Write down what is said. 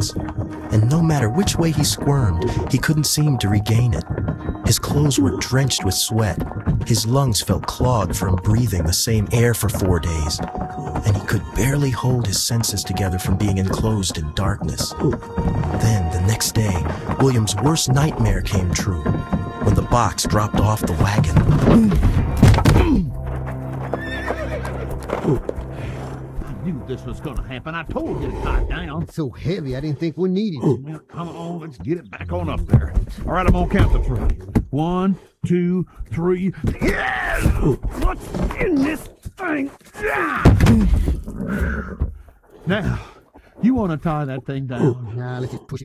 balance, and no matter which way he squirmed, he couldn't seem to regain it. His clothes were drenched with sweat, his lungs felt clogged from breathing the same air for 4 days, and he could barely hold his senses together from being enclosed in darkness. Then, the next day, William's worst nightmare came true, when the box dropped off the wagon. I knew this was gonna happen. I told you to tie it down. It's so heavy, I didn't think we needed it. Now, come on, let's get it back on up there. All right, I'm gonna count to 3. 1, 2, 3. Yes! What's in this thing? Now, you want to tie that thing down? Nah, let's just push it.